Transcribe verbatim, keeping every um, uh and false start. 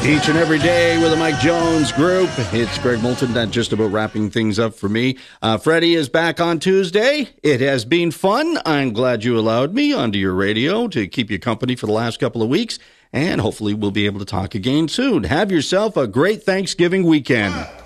Each and every day with the Mike Jones Group. It's Greg Moulton. That just about wrapping things up for me. Uh, Freddie is back on Tuesday. It has been fun. I'm glad you allowed me onto your radio to keep you company for the last couple of weeks. And hopefully we'll be able to talk again soon. Have yourself a great Thanksgiving weekend.